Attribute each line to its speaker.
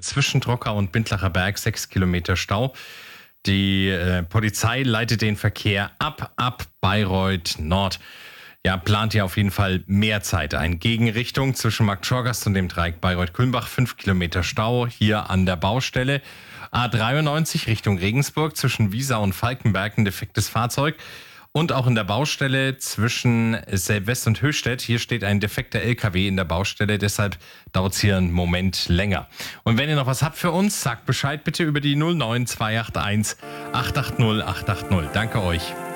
Speaker 1: zwischen Trockau und Bindlacher Berg 6 Kilometer Stau. Die Polizei leitet den Verkehr ab Bayreuth Nord. Ja, plant ja auf jeden Fall mehr Zeit ein. Gegenrichtung zwischen Markt Schorgast und dem Dreieck Bayreuth-Kulmbach 5 Kilometer Stau hier an der Baustelle. A93 Richtung Regensburg zwischen Wiesau und Falkenberg ein defektes Fahrzeug. Und auch in der Baustelle zwischen Selb-West und Höchstädt. Hier steht ein defekter LKW in der Baustelle, deshalb dauert es hier einen Moment länger. Und wenn ihr noch was habt für uns, sagt Bescheid bitte über die 09281 880 880. Danke euch.